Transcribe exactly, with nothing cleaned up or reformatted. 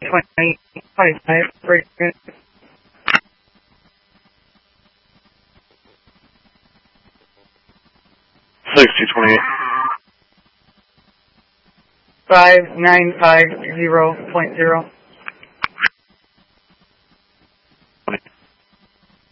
twenty, twenty-five, frequency. sixty twenty-eight. five nine five zero point zero.